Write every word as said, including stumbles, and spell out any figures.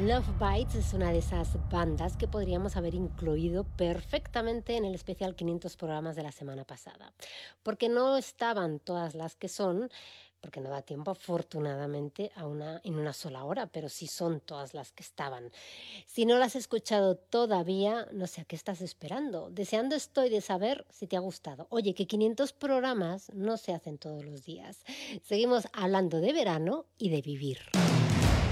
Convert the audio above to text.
Love Bites es una de esas bandas que podríamos haber incluido perfectamente en el especial quinientos programas de la semana pasada, porque no estaban todas las que son, porque no da tiempo afortunadamente a una, en una sola hora, pero sí son todas las que estaban. Si no las has escuchado todavía, no sé a qué estás esperando. Deseando estoy de saber si te ha gustado. Oye, que quinientos programas no se hacen todos los días. Seguimos hablando de verano y de vivir.